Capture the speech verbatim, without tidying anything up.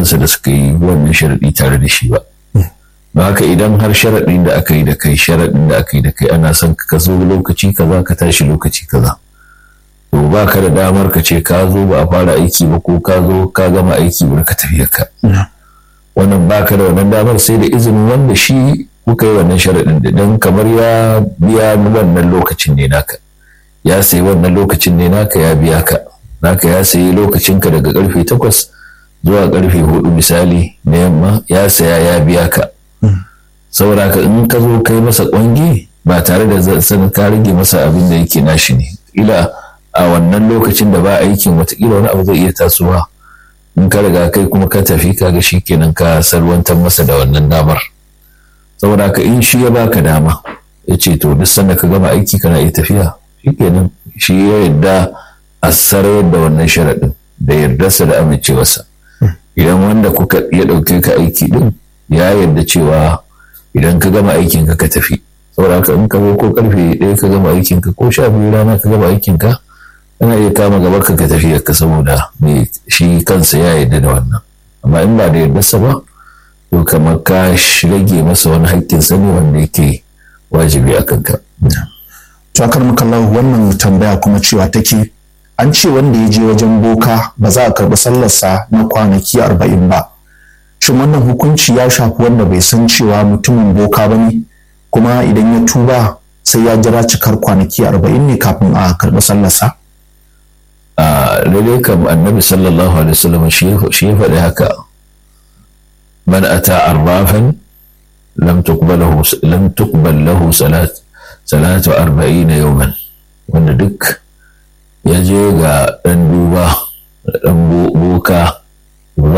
uwansa da suka yi wannan sharaɗi tare da shi ba. Ba haka idan har sharaɗin da aka yi da kai sharaɗin da aka yi da kai ana son ka zo lokaci kaza ka tashi lokaci kaza, to ba ka da damar ka ce ka zo ba a fara aiki ba ko ka zo ka gama aiki ba ka tafi ka. Wannan ba ka da wannan damar sai da izinin wanda shi kuka yi wannan sharaɗin da don kamar ya biya wannan lokacin ne naka, ya sayi wannan lokacin ne naka ya biya ka, naka ya sayi lokacinka daga karfe takwas zuwa karfe hudu misali na yamma ya saya ya biya ka. Saboda ka in ka zo kai masa kwangi ba tare da sanin ka rage masa abin da yake nashi ne, ila a wannan lokacin da ba aikin watakila wani abu zai iya tasowa, in ka riga kai kuma ka tafi kaga shikenan ka salwantar masa da wannan damar. Saboda ka in shi ya baka dama ya ce to duk sanda ka gama aiki kana iya tafiya, shikenan shi ya yarda a sarayar da wannan sharaɗin da yardarsa da amincewarsa. Idan wanda kuka ya ɗauke ka aiki din ya yarda cewa idan ka gama aikin ka ka tafi, saboda haka in ka zo ko karfe ɗaya ka gama aikin ka ko sha biyu rana ka gama aikin ka kana iya kama gabar ka ka tafi ka, saboda me shi kansa ya yarda da wannan. Amma in ba da yardarsa ba to kamar ka rage masa wani haƙƙin sani wanda yake wajibi a kanka. To akar makallahu wannan tambaya kuma cewa take an ce wanda ya je wajen boka ba za a karɓi sallarsa na kwanaki arba'in ba. Shin wannan hukunci ya shafi wanda bai san cewa mutumin boka ba ne, kuma idan ya tuba sai ya jira cikar kwanaki arba'in ne kafin a karɓi sallarsa? A lalle kam annabi sallallahu alaihi wasallam shi ya faɗi haka, man ata arrafan lam tuqbalahu lam tuqbal lahu salat salatu arba'ina yawman, wanda duk ya je ga ɗan duba ɗan boka